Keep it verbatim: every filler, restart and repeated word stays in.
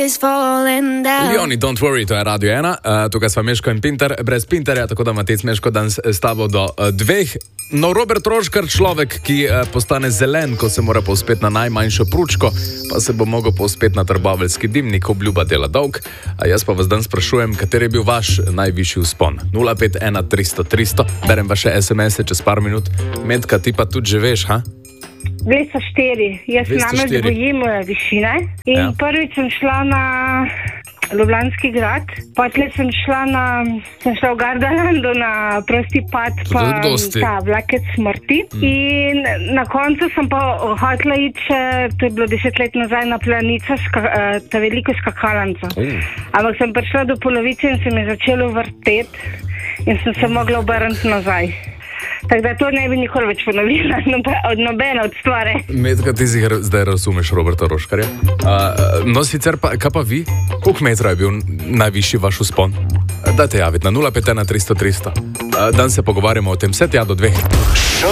is falling down. Leoni, don't worry, to je Radio ena, uh, tukaj sva Meško in Pinter, brez Pinterja, tako da Matej Meško danes s tabo do uh, dveh. No, Robert Rožkar, človek, ki uh, postane zelen, ko se mora povzpeti na najmanjšo pručko, pa se bo mogel povzpeti na trboveljski dimnik, obljuba dela dolg. A jaz pa vas danes sprašujem, kater je bil vaš najvišji vzpon? nula pet ena tristo tristo, berem vaše es em ese čez par minut. Metka, ti pa tudi že veš, ha? dvesto štiri. Jaz namreč bojim višine. In ja. Prvič sem šla na Ljubljanski grad, potem sem šla na, sem šla v Gardalandu na prosti pad, pa ta vlakec smrti. Mm. In na koncu sem pa hotela iti, to je bilo deset let nazaj, na Planica, ska, ta veliko skakalanco. Mm. Ampak sem prišla do polovice in se mi je začelo vrteti in sem se mogla obrniti nazaj. Tako da to ne bi nikoli več ponovila od nobene od stvari. Metka, ti si zdaj razumeš Roberta Rožkarja. Uh, no, sicer pa, kaj pa vi? Koliko metrov je bil najvišji vaš vzpon? Dajte javiti na nula pet ena tristo tristo. Uh, dan se pogovarjamo o tem, vse tja do dveh.